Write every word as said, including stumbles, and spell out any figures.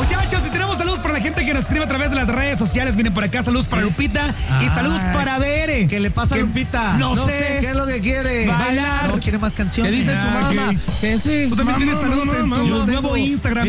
Muchachos, y tenemos saludos para la gente que nos escribe a través de las redes sociales. Miren por acá, saludos para Lupita y saludos para Bere. ¿Qué le pasa a Lupita? No, No sé. sé, ¿qué es lo que quiere? Bailar. No quiere más ¿Qué canciones. dice su Ah, mamá? ok. Que sí. Tú también Mamá, tienes saludos mamá, en tu mamá. nuevo Instagram.